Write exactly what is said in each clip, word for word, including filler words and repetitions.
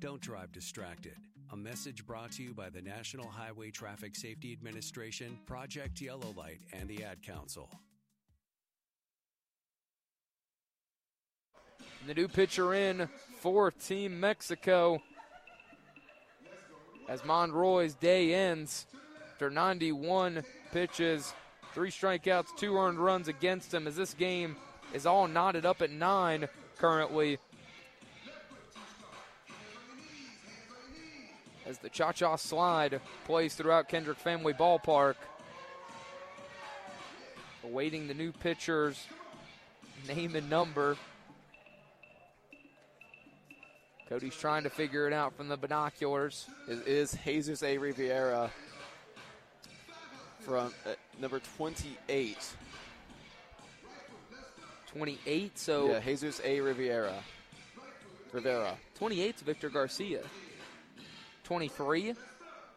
Don't drive distracted. A message brought to you by the National Highway Traffic Safety Administration, Project Yellow Light, and the Ad Council. The new pitcher in for Team Mexico as Monroy's day ends after ninety-one pitches, three strikeouts, two earned runs against him, as this game is all knotted up at nine currently. As the Cha-Cha Slide plays throughout Kendrick Family Ballpark. Awaiting the new pitcher's name and number. Cody's trying to figure it out from the binoculars. It is Jesus A. Rivera from uh, number twenty-eight. twenty-eight, so... Yeah, Jesus A. Rivera. Rivera. twenty-eight's Victor Garcia. twenty-three. It's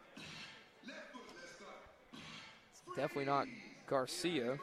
definitely not Garcia.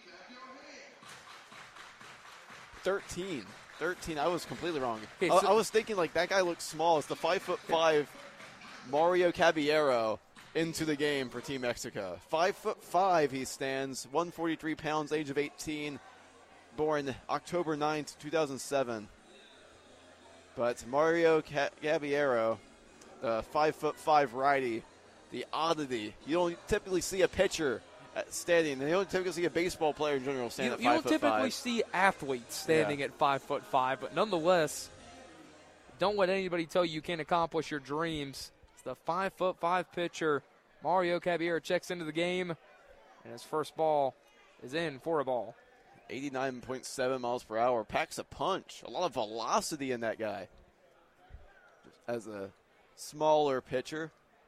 thirteen. thirteen. I was completely wrong. Okay, I, so I was thinking, like, that guy looks small. It's the five foot five Mario Caballero into the game for Team Mexico. five foot five he stands, one hundred forty-three pounds, age of eighteen, born October ninth, two thousand seven. But Mario Ca- Caballero, the five foot five righty, the oddity. You don't typically see a pitcher standing. You don't typically see a baseball player in general standing you, at you five don't foot typically five. see athletes standing Yeah. at five foot five, but nonetheless, don't let anybody tell you you can't accomplish your dreams. It's the five foot five pitcher. Mario Caballero checks into the game, and his first ball is in for a ball. eighty-nine point seven miles per hour. Packs a punch. A lot of velocity in that guy. As a smaller pitcher.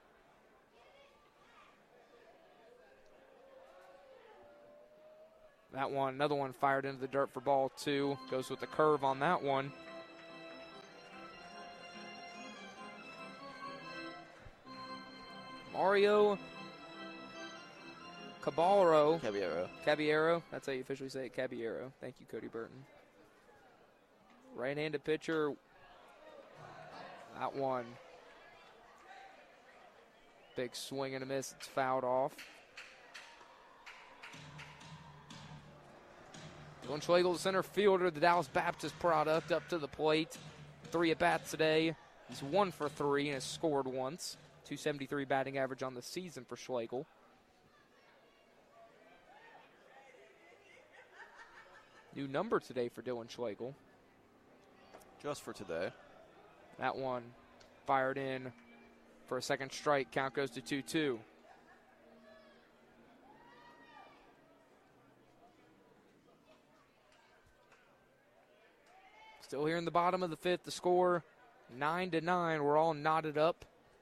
That one, another one fired into the dirt for ball two. Goes with the curve on that one. Mario Caballero. Caballero. Caballero. That's how you officially say it, Caballero. Thank you, Cody Burton. Right-handed pitcher. That one. Big swing and a miss. It's fouled off. Dylan Schlegel, the center fielder, the Dallas Baptist product, up to the plate. Three at-bats today. He's one for three and has scored once. two seventy-three batting average on the season for Schlegel. New number today for Dylan Schlegel. Just for today. That one fired in for a second strike. Count goes to two two. Still here in the bottom of the fifth. The score nine to nine. We're all knotted up.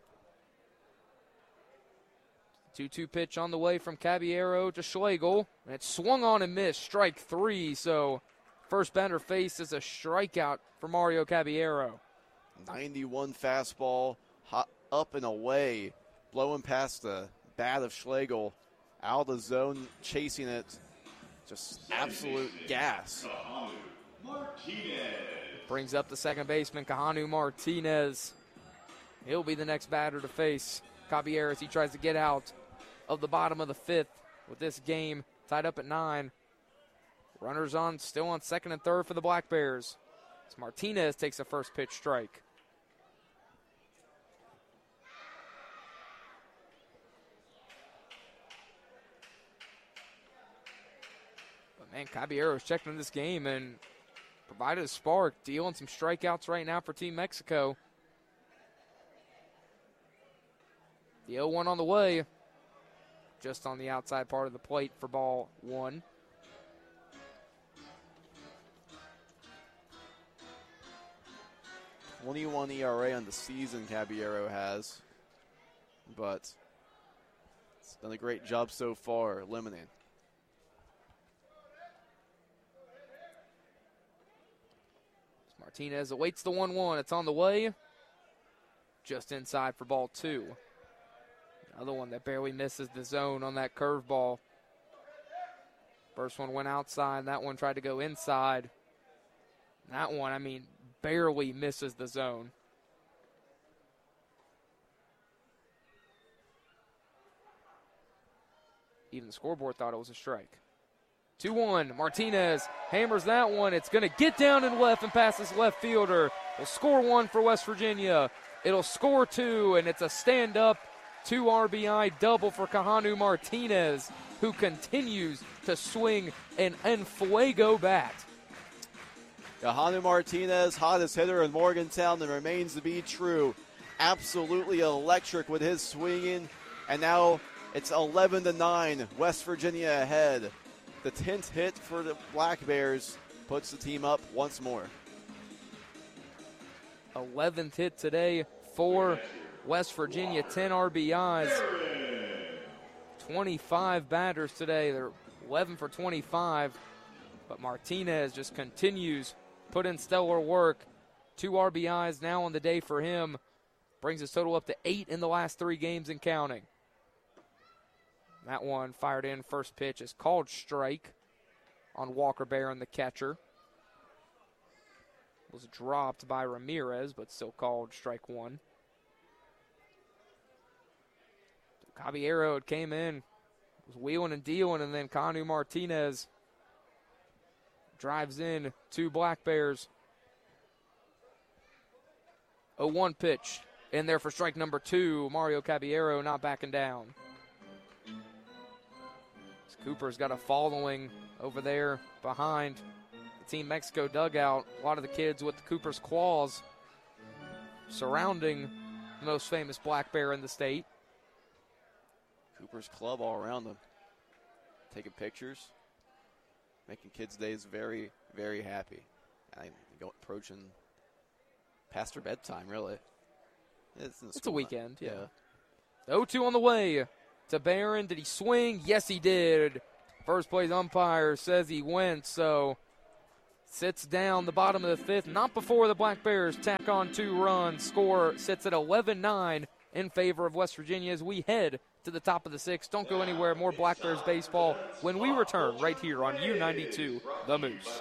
two two pitch on the way from Caballero to Schlegel. And it's swung on and missed. Strike three. So first batter faced is a strikeout for Mario Caballero. ninety-one fastball, hot up and away, blowing past the bat of Schlegel. Out of the zone, chasing it. Just absolute gas. Brings up the second baseman, Kahanu Martinez. He'll be the next batter to face Caballero as he tries to get out of the bottom of the fifth with this game tied up at nine. Runners on, still on second and third for the Black Bears. As Martinez takes a first pitch strike. But man, Caballero's checked in this game and provided a spark, dealing some strikeouts right now for Team Mexico. The oh one on the way, just on the outside part of the plate for ball one. twenty-one E R A on the season Caballero has, but it's done a great job so far limiting. Martinez awaits the one one. It's on the way. Just inside for ball two. Another one that barely misses the zone on that curveball. First one went outside. That one tried to go inside. That one, I mean, barely misses the zone. Even the scoreboard thought it was a strike. two one, Martinez hammers that one. It's going to get down and left and past this left fielder. Will score one for West Virginia. It'll score two, and it's a stand-up two R B I double for Kahanu Martinez, who continues to swing an Enfuego bat. Kahanu Martinez, hottest hitter in Morgantown, and remains to be true. Absolutely electric with his swinging, and now it's eleven to nine, West Virginia ahead. The tenth hit for the Black Bears puts the team up once more. eleventh hit today for West Virginia, ten R B Is. twenty-five batters today. They're eleven for twenty-five. But Martinez just continues put in stellar work. Two R B Is now on the day for him. Brings his total up to eight in the last three games and counting. That one fired in. First pitch is called strike on Walker Barron, the catcher. Was dropped by Ramirez, but still called strike one. Caballero came in, was wheeling and dealing, and then Kahanu Martinez drives in two Black Bears. oh one pitch in there for strike number two. Mario Caballero not backing down. Cooper's got a following over there behind the Team Mexico dugout. A lot of the kids with the Cooper's claws surrounding the most famous Black Bear in the state. Cooper's club all around them. Taking pictures. Making kids' days very, very happy. I go approaching past their bedtime, really. It's, in the it's a weekend, night. yeah. oh two on the way to Barron. Did he swing? Yes, he did. First place umpire says he went, so sits down the bottom of the fifth. Not before the Black Bears tack on two runs. Score sits at eleven nine in favor of West Virginia as we head to the top of the sixth. Don't go anywhere. More Black Bears baseball when we return right here on U ninety-two, The Moose.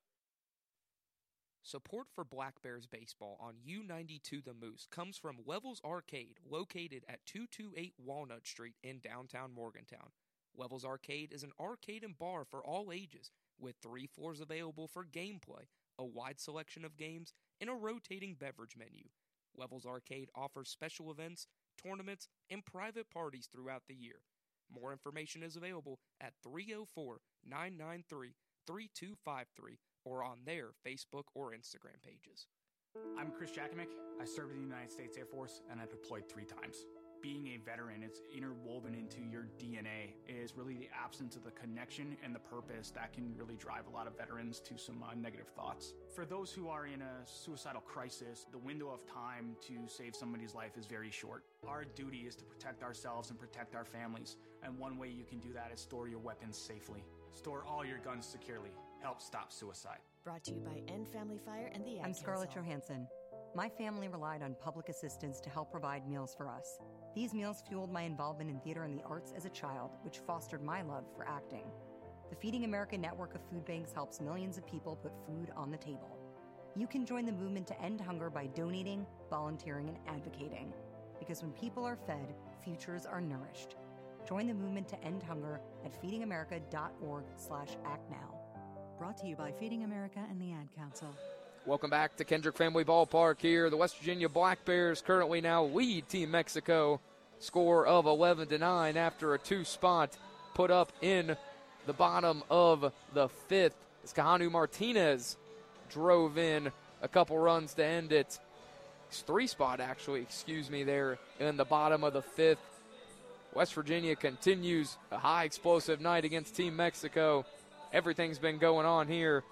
Support for Black Bears baseball on U ninety-two The Moose comes from Levels Arcade, located at two twenty-eight Walnut Street in downtown Morgantown. Levels Arcade is an arcade and bar for all ages, with three floors available for gameplay, a wide selection of games, and a rotating beverage menu. Levels Arcade offers special events, tournaments, and private parties throughout the year. More information is available at three oh four, nine nine three, three two five three or on their Facebook or Instagram pages. I'm Chris Jakimick. I served in the United States Air Force and I deployed three times. Being a veteran, it's interwoven into your D N A. It is really the absence of the connection and the purpose that can really drive a lot of veterans to some uh, negative thoughts. For those who are in a suicidal crisis, the window of time to save somebody's life is very short. Our duty is to protect ourselves and protect our families, and one way you can do that is store your weapons safely. Store all your guns securely. Help stop suicide. Brought to you by End Family Fire and the Ad I'm Scarlett Council. Johansson. My family relied on public assistance to help provide meals for us. These meals fueled my involvement in theater and the arts as a child, which fostered my love for acting. The Feeding America network of food banks helps millions of people put food on the table. You can join the movement to end hunger by donating, volunteering, and advocating. Because when people are fed, futures are nourished. Join the movement to end hunger at feedingamerica.org slash act now. Brought to you by Feeding America and the Ad Council. Welcome back to Kendrick Family Ballpark here. The West Virginia Black Bears currently now lead Team Mexico. Score of eleven to nine after a two-spot put up in the bottom of the fifth. As Kahanu Martinez drove in a couple runs to end it. It's three-spot, actually, excuse me, there in the bottom of the fifth. West Virginia continues a high explosive night against Team Mexico. Everything's been going on here.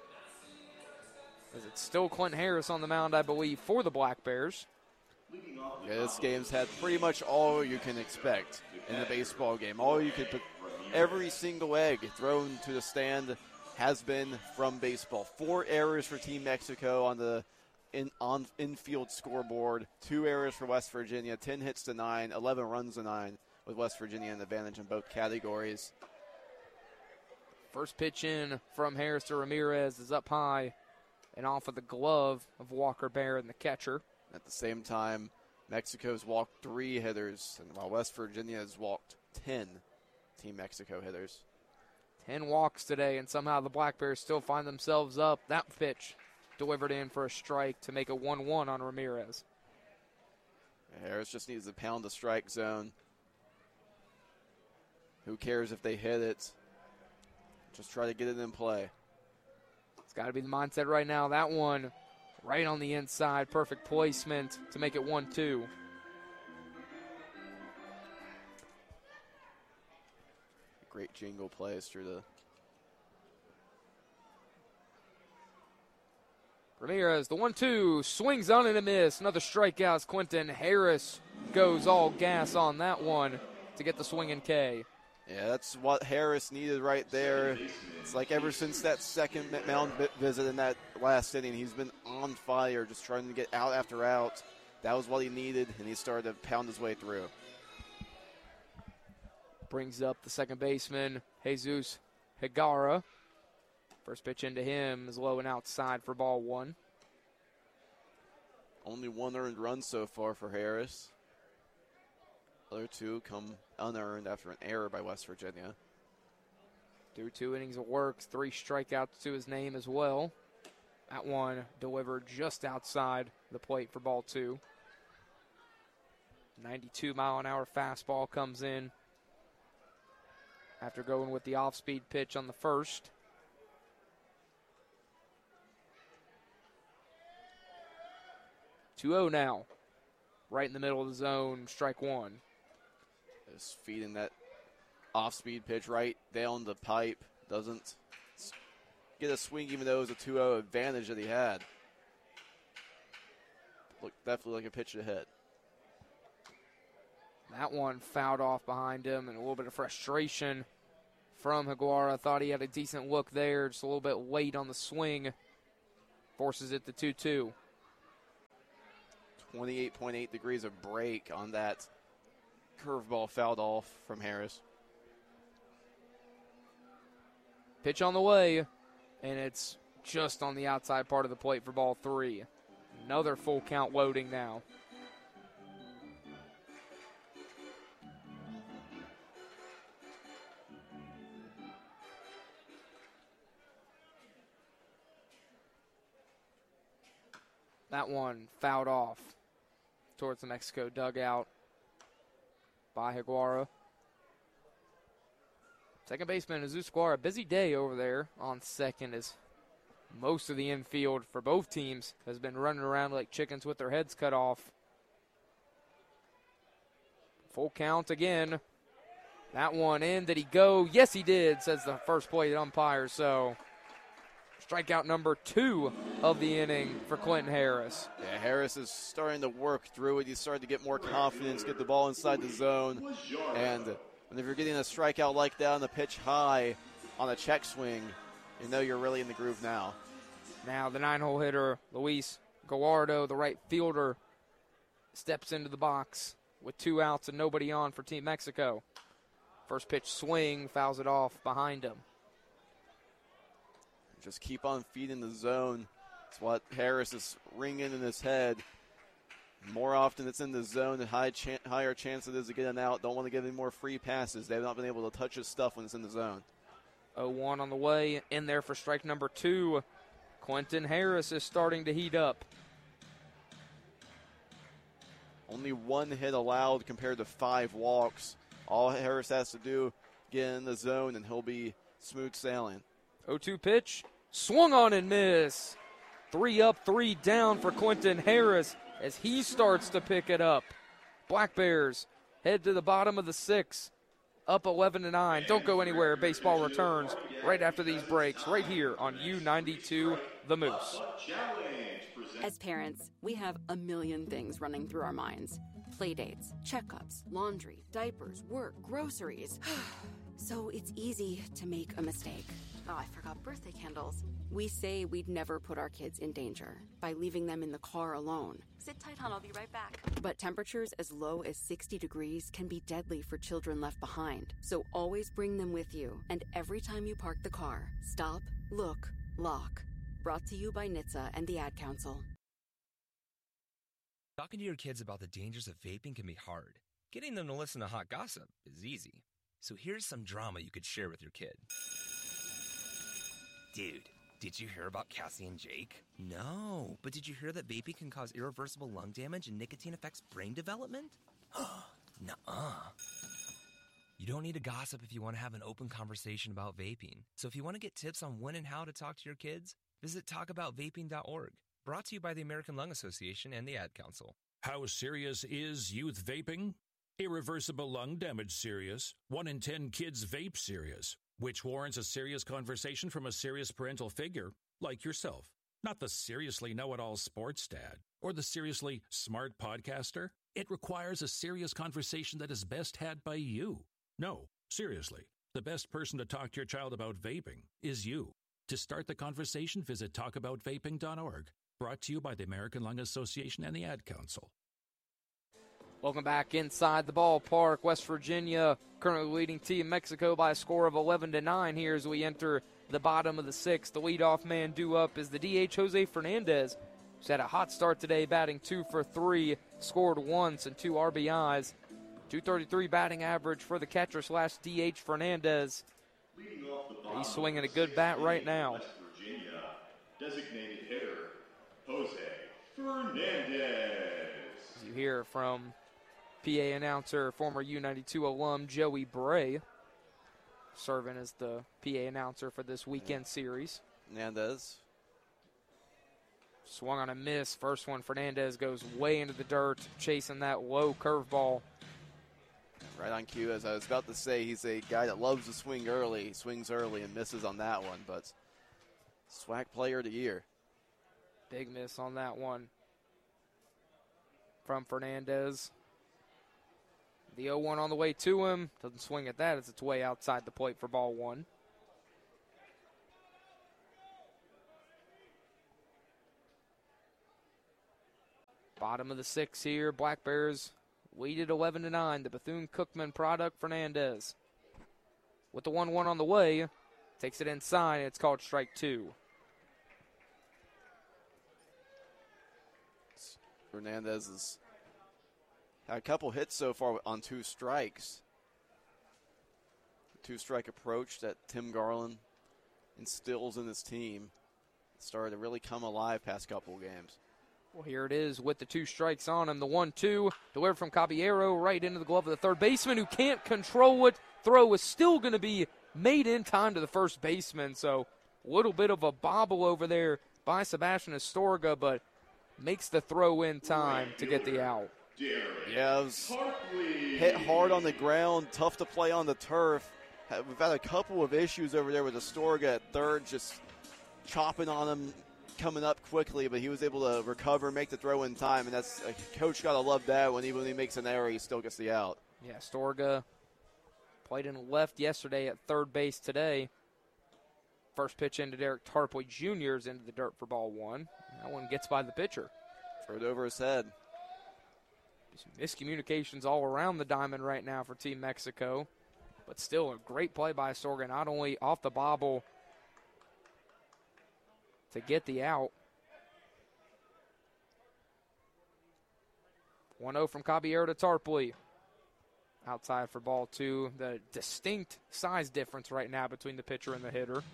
As it's still Clint Harris on the mound, I believe, for the Black Bears. Yeah, this game's had pretty much all you can expect in a baseball game. All you could put, every single egg thrown to the stand has been from baseball. Four errors for Team Mexico on the in, on infield scoreboard. Two errors for West Virginia. Ten hits to nine. Eleven runs to nine, with West Virginia an advantage in both categories. First pitch in from Harris to Ramirez is up high and off of the glove of Walker Barron, the catcher. At the same time, Mexico's walked three hitters, and while West Virginia has walked ten. Team Mexico hitters. Ten walks today, and somehow the Black Bears still find themselves up. That pitch delivered in for a strike to make it one one on Ramirez. Harris just needs to pound the strike zone. Who cares if they hit it? Just try to get it in play. It's got to be the mindset right now. That one right on the inside. Perfect placement to make it one two. Great jingle plays through the... Ramirez, the one two, swings on and a miss. Another strikeout as Quentin Harris goes all gas on that one to get the swinging K. Yeah, that's what Harris needed right there. It's like ever since that second mound visit in that last inning, he's been on fire, just trying to get out after out. That was what he needed, and he started to pound his way through. Brings up the second baseman, Jesus Higara. First pitch into him is low and outside for ball one. Only one earned run so far for Harris. Other two come unearned after an error by West Virginia. Through two innings of work, three strikeouts to his name as well. That one delivered just outside the plate for ball two. ninety-two mile an hour fastball comes in after going with the off-speed pitch on the first. two oh now. Right in the middle of the zone, strike one. Just feeding that off-speed pitch right down the pipe. Doesn't get a swing even though it was a two oh advantage that he had. Looked definitely like a pitch to hit. That one fouled off behind him, and a little bit of frustration from Higuera. Thought he had a decent look there, just a little bit late on the swing. Forces it to two two. twenty-eight point eight degrees of break on that curveball fouled off from Harris. Pitch on the way, and it's just on the outside part of the plate for ball three. Another full count loading now. That one fouled off towards the Mexico dugout by Higuera. Second baseman Jesus Higuera, busy day over there on second as most of the infield for both teams has been running around like chickens with their heads cut off. Full count again. That one in. Did he go? Yes, he did, says the first plate umpire. So strikeout number two of the inning for Quentin Harris. Yeah, Harris is starting to work through it. He's starting to get more confidence, get the ball inside the zone. And whenever you're getting a strikeout like that on the pitch high on a check swing, you know you're really in the groove now. Now the nine-hole hitter, Luis Gallardo, the right fielder, steps into the box with two outs and nobody on for Team Mexico. First pitch swing, fouls it off behind him. Just keep on feeding the zone. It's what Harris is ringing in his head. More often it's in the zone, the high ch- higher chance it is to get an out. Don't want to give any more free passes. They've not been able to touch his stuff when it's in the zone. oh one on the way, in there for strike number two. Quentin Harris is starting to heat up. Only one hit allowed compared to five walks. All Harris has to do, get in the zone, and he'll be smooth sailing. oh two pitch, swung on and miss. Three up, three down for Quentin Harris as he starts to pick it up. Black Bears head to the bottom of the sixth, up eleven to nine. Don't go anywhere. Baseball returns right after these breaks, right here on U ninety-two The Moose. As parents, we have a million things running through our minds. Playdates, checkups, laundry, diapers, work, groceries. So it's easy to make a mistake. Oh, I forgot birthday candles. We say we'd never put our kids in danger by leaving them in the car alone. Sit tight, hon, I'll be right back. But temperatures as low as sixty degrees can be deadly for children left behind. So always bring them with you. And every time you park the car, stop, look, lock. Brought to you by N H T S A and the Ad Council. Talking to your kids about the dangers of vaping can be hard. Getting them to listen to hot gossip is easy. So here's some drama you could share with your kid. Dude, did you hear about Cassie and Jake? No, but did you hear that vaping can cause irreversible lung damage and nicotine affects brain development? Nuh-uh. You don't need to gossip if you want to have an open conversation about vaping. So if you want to get tips on when and how to talk to your kids, visit talk about vaping dot org. Brought to you by the American Lung Association and the Ad Council. How serious is youth vaping? Irreversible lung damage serious. One in ten kids vape serious, which warrants a serious conversation from a serious parental figure like yourself. Not the seriously know-it-all sports dad or the seriously smart podcaster. It requires a serious conversation that is best had by you. No, seriously, the best person to talk to your child about vaping is you. To start the conversation, visit talk about vaping dot org. Brought to you by the American Lung Association and the Ad Council. Welcome back inside the ballpark. West Virginia currently leading Team Mexico by a score of eleven to nine here as we enter the bottom of the sixth. The leadoff man due up is the D H Jose Fernandez, who's had a hot start today, batting two for three, scored once and two R B Is. two thirty-three batting average for the catcher slash D H Fernandez. He's swinging a good bat right now. West Virginia, designated hitter, Jose Fernandez. As you hear from P A announcer, former U ninety-two alum Joey Bray, serving as the P A announcer for this weekend series. Fernandez. Swung on a miss. First one, Fernandez goes way into the dirt, chasing that low curveball. Right on cue. As I was about to say, he's a guy that loves to swing early. He swings early and misses on that one, but SWAC player of the year. Big miss on that one from Fernandez. The oh one on the way to him. Doesn't swing at that as it's way outside the plate for ball one. Bottom of the sixth here. Black Bears lead at eleven to nine. The Bethune-Cookman product, Fernandez. With the one one on the way, takes it inside, and it's called strike two. Fernandez has had a couple hits so far on two strikes. The two-strike approach that Tim Garland instills in his team started to really come alive past couple games. Well, here it is with the two strikes on him. The one two delivered from Caballero right into the glove of the third baseman who can't control it. Throw is still going to be made in time to the first baseman. So a little bit of a bobble over there by Sebastian Astorga, but makes the throw in time to get the out. Yeah, it was hit hard on the ground, tough to play on the turf. We've had a couple of issues over there with Astorga at third, just chopping on him, coming up quickly, but he was able to recover, make the throw in time, and that's a coach got to love that when even when he makes an error, he still gets the out. Yeah, Astorga played in left yesterday at third base today. First pitch into Derek Tarpley Junior's into the dirt for ball one. That one gets by the pitcher. Throw it over his head. Some miscommunications all around the diamond right now for Team Mexico, but still a great play by Astorga, not only off the bobble to get the out. one oh from Caballero to Tarpley. Outside for ball two. The distinct size difference right now between the pitcher and the hitter.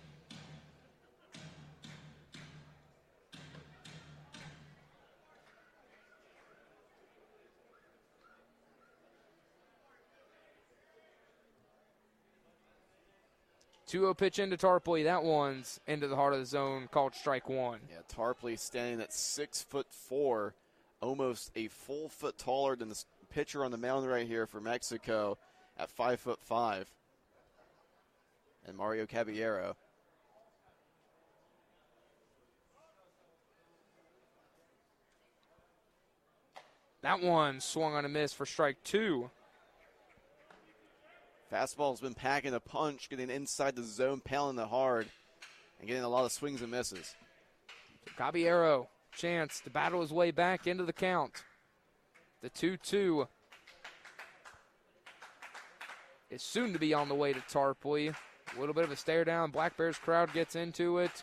two oh pitch into Tarpley. That one's into the heart of the zone, called strike one. Yeah, Tarpley standing at six foot four, almost a full foot taller than the pitcher on the mound right here for Mexico at five foot five. And Mario Caballero. That one swung on a miss for strike two. Fastball's been packing a punch, getting inside the zone, pounding it hard, and getting a lot of swings and misses. Caballero, chance to battle his way back into the count. The two two is soon to be on the way to Tarpley. A little bit of a stare down. Black Bears crowd gets into it.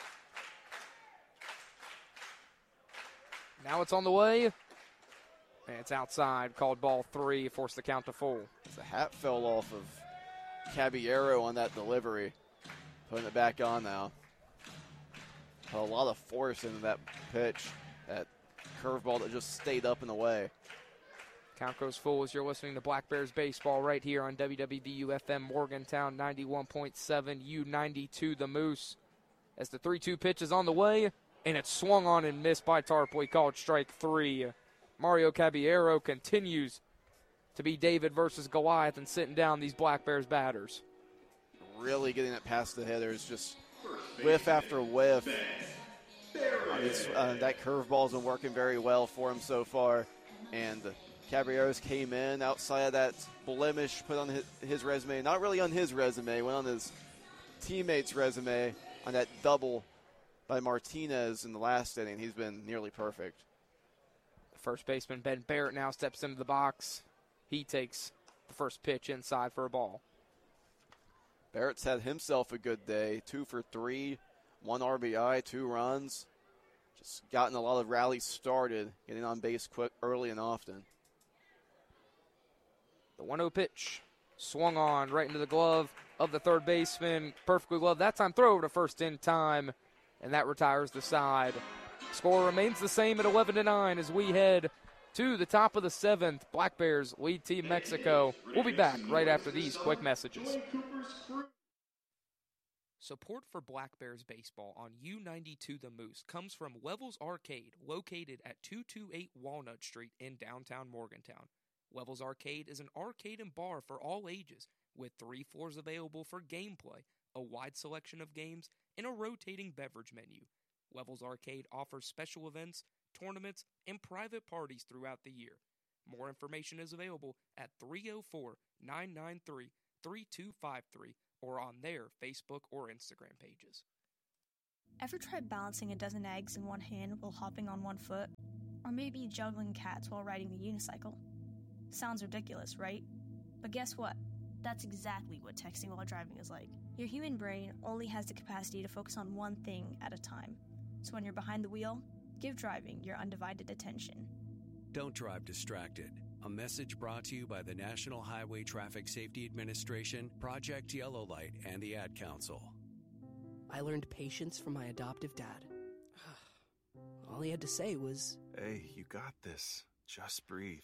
Now it's on the way. And it's outside, called ball three, forced the count to full. The hat fell off of Caballero on that delivery. Putting it back on now. Put a lot of force into that pitch. That curveball that just stayed up and away. Count goes full as you're listening to Black Bears baseball right here on W W V U F M Morgantown ninety-one point seven, U ninety-two the Moose. As the three two pitch is on the way, and it's swung on and missed by Tarpley, called strike three. Mario Caballero continues to be David versus Goliath and sitting down these Black Bears batters. Really getting it past the hitters, just whiff after whiff. I mean, uh, that curveball's been working very well for him so far, and Caballeros came in outside of that blemish put on his, his resume. Not really on his resume, went on his teammate's resume on that double by Martinez in the last inning. He's been nearly perfect. The first baseman, Ben Barrett, now steps into the box. He takes the first pitch inside for a ball. Barrett's had himself a good day. Two for three, one R B I, two runs. Just gotten a lot of rallies started, getting on base quick, early and often. The one oh pitch swung on right into the glove of the third baseman. Perfectly gloved. That time throw over to first in time, and that retires the side. Score remains the same at eleven to nine as we head to the top of the seventh. Black Bears lead Team Mexico. We'll be back right after these quick messages. Support for Black Bears baseball on U ninety-two The Moose comes from Levels Arcade, located at two twenty-eight Walnut Street in downtown Morgantown. Levels Arcade is an arcade and bar for all ages, with three floors available for gameplay, a wide selection of games, and a rotating beverage menu. Levels Arcade offers special events, tournaments, and private parties throughout the year. More information is available at three oh four, nine nine three, three two five three or on their Facebook or Instagram pages. Ever tried balancing a dozen eggs in one hand while hopping on one foot? Or maybe juggling cats while riding the unicycle? Sounds ridiculous, right? But guess what? That's exactly what texting while driving is like. Your human brain only has the capacity to focus on one thing at a time. So when you're behind the wheel, give driving your undivided attention. Don't drive distracted. A message brought to you by the National Highway Traffic Safety Administration, Project Yellow Light, and the Ad Council. I learned patience from my adoptive dad. All he had to say was, "Hey, you got this. Just breathe."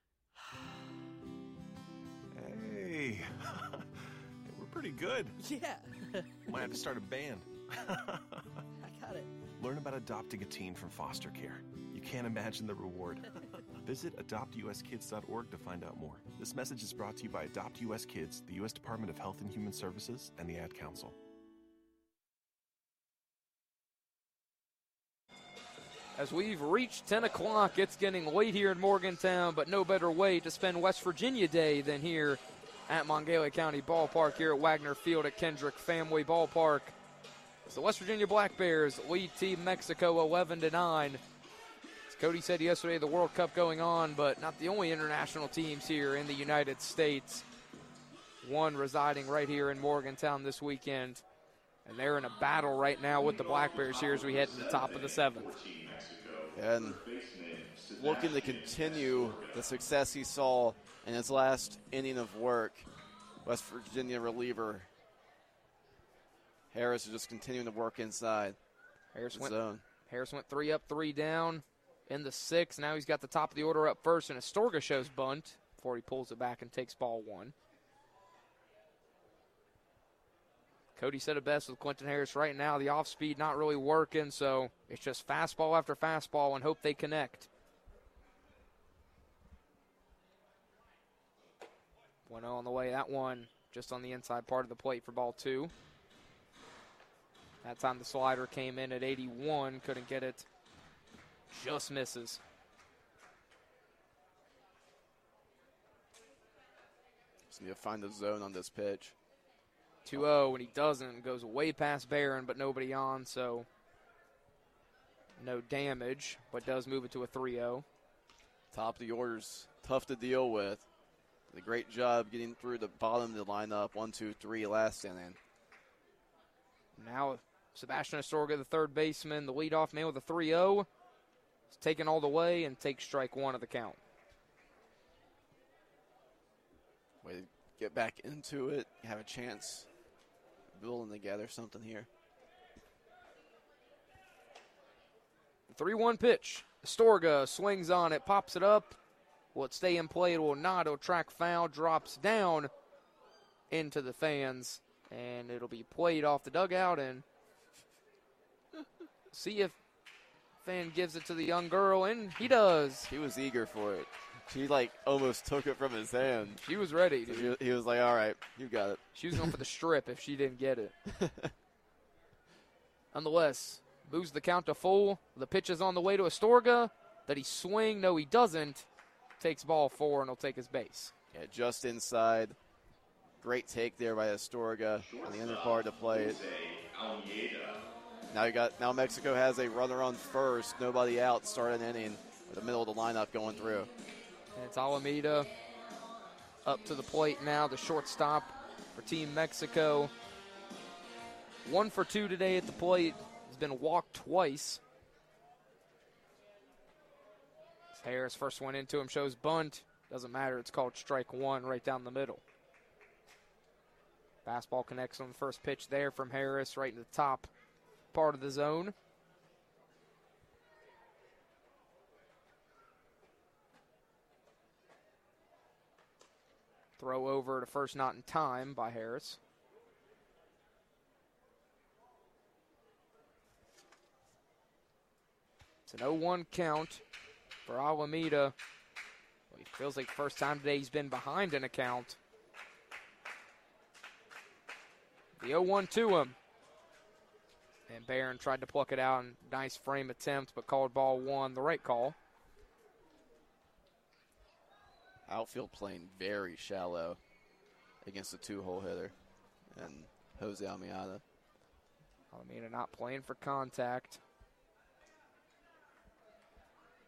Hey, we're pretty good. Yeah. Might have to start a band. I got it. Learn about adopting a teen from foster care. You can't imagine the reward. Visit adopt u s kids dot org to find out more. This message is brought to you by Adopt U S Kids, the U S Department of Health and Human Services, and the Ad Council. As we've reached ten o'clock, it's getting late here in Morgantown, but no better way to spend West Virginia Day than here at Mongalia County Ballpark, here at Wagner Field at Kendrick Family Ballpark. As the West Virginia Black Bears lead Team Mexico eleven to nine. As Cody said yesterday, the World Cup going on, but not the only international teams here in the United States. One residing right here in Morgantown this weekend. And they're in a battle right now with the Black Bears here as we head to the top of the seventh. And looking to continue the success he saw in his last inning of work, West Virginia reliever Harris is just continuing to work inside Harris the went, zone. Harris went three up, three down in the sixth. Now he's got the top of the order up first, and Astorga shows bunt before he pulls it back and takes ball one. Cody said it best with Quentin Harris right now. The off-speed not really working, so it's just fastball after fastball and hope they connect. one oh on the way. That one just on the inside part of the plate for ball two. That time the slider came in at eighty-one. Couldn't get it. Just misses. Just need to find the zone on this pitch. two oh, and he doesn't. Goes way past Barron, but nobody on, so no damage, but does move it to a three oh. Top of the order's tough to deal with. Did a great job getting through the bottom of the lineup. One, two, three last inning. Now Sebastian Astorga, the third baseman, the leadoff man with a three oh. He's taken all the way and takes strike one of the count. get back into it, have a chance building together something here. three one pitch. Astorga swings on it, pops it up. Will it stay in play? It will not. It'll track foul, drops down into the fans, and it'll be played off the dugout. And see if fan gives it to the young girl, and he does. He was eager for it. She, like, almost took it from his hand. She was ready. So he, he was like, all right, you got it. She was going for the strip if she didn't get it. Nonetheless, moves the count to full. The pitch is on the way to Astorga. Did he swing? No, he doesn't. Takes ball four, and he'll take his base. Yeah, just inside. Great take there by Astorga on the inner part to play it. Now you got now Mexico has a runner on first, nobody out, start an inning with the middle of the lineup going through. And it's Alameda up to the plate now, the shortstop for Team Mexico. One for two today at the plate. Has been walked twice. Harris first one into him, shows bunt. Doesn't matter, it's called strike one right down the middle. Fastball connects on the first pitch there from Harris right in the top part of the zone. Throw over to first, not in time by Harris. It's an oh one count for Alameda. Well, it feels like the first time today he's been behind in a count. The oh one to him. And Barron tried to pluck it out. And nice frame attempt, but called ball one, the right call. Outfield playing very shallow against a two-hole hitter. And Jose Almeida. Alameda not playing for contact.